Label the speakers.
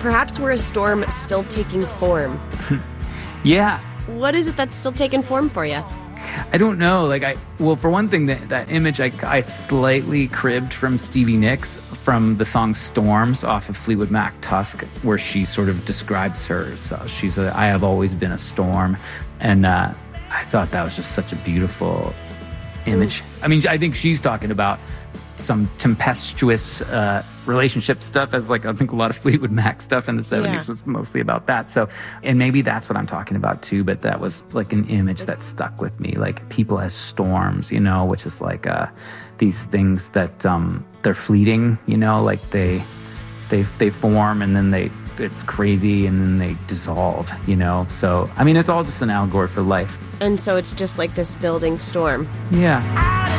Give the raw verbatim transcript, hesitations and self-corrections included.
Speaker 1: perhaps we're a storm still taking form.
Speaker 2: Yeah.
Speaker 1: What is it that's still taking form for you?
Speaker 2: I don't know. Like, I, well, for one thing, that, that image I, I slightly cribbed from Stevie Nicks from the song Storms off of Fleetwood Mac Tusk, where she sort of describes her. So she's a, I have always been a storm. And uh, I thought that was just such a beautiful image. Mm. I mean, I think she's talking about some tempestuous uh, relationship stuff, as like I think a lot of Fleetwood Mac stuff in the seventies yeah. was mostly about that. So, and maybe that's what I'm talking about too, but that was like an image that stuck with me, like people as storms, you know, which is like uh, these things that um, they're fleeting, you know, like they, they, they form and then they, it's crazy and then they dissolve, you know? So, I mean, it's all just an allegory for life.
Speaker 1: And so it's just like this building storm.
Speaker 2: Yeah.